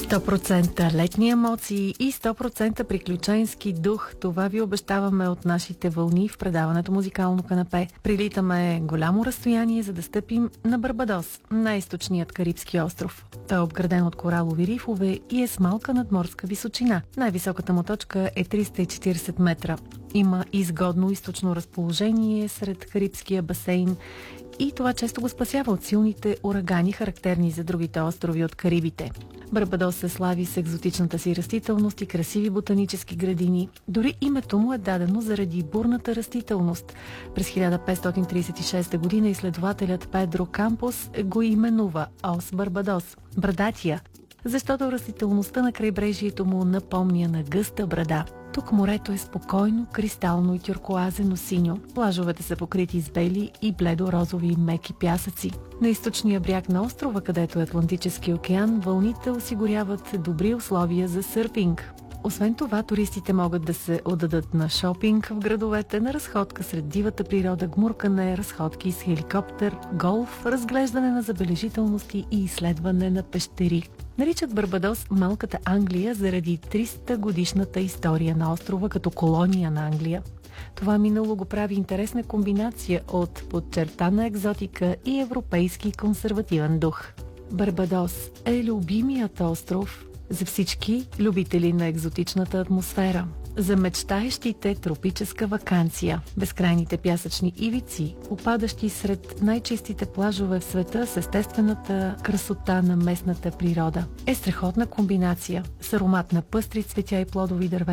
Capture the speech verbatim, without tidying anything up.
сто процента летни емоции и сто процента приключенски дух. Това ви обещаваме от нашите вълни в предаването Музикално канапе. Прилитаме голямо разстояние, за да стъпим на Барбадос, най-източният карибски остров. Той е обграден от коралови рифове и е с малка надморска височина. Най-високата му точка е триста и четиридесет метра. Има изгодно източно разположение сред Карибския басейн и това често го спасява от силните урагани, характерни за другите острови от Карибите. Барбадос се слави с екзотичната си растителност и красиви ботанически градини. Дори името му е дадено заради бурната растителност. През хиляда петстотин тридесет и шеста година изследователят Педро Кампос го именува Ос Барбадос – брадатия, защото растителността на крайбрежието му напомня на гъста брада. Тук морето е спокойно, кристално и тюркоазено синьо. Плажовете са покрити с бели и бледо-розови меки пясъци. На източния бряг на острова, където е Атлантически океан, вълните осигуряват добри условия за сърфинг. Освен това, туристите могат да се отдадат на шопинг в градовете, на разходка сред дивата природа, гмуркане, разходки с хеликоптер, голф, разглеждане на забележителности и изследване на пещери. Наричат Барбадос Малката Англия заради триста годишната история на острова като колония на Англия. Това минало го прави интересна комбинация от подчертана екзотика и европейски консервативен дух. Барбадос е любимият остров за всички любители на екзотичната атмосфера, за мечтаещите тропическа ваканция, безкрайните пясъчни ивици, попадащи сред най-чистите плажове в света с естествената красота на местната природа. Е страхотна комбинация с аромат на пъстри цветя и плодови дървета,